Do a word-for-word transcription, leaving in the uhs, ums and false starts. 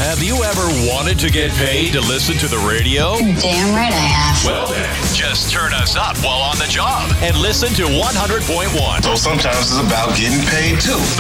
Have you ever wanted to get paid to listen to the radio? Damn right I have. Well then, just turn us up while on the job and listen to one hundred point one. So sometimes it's about getting paid too.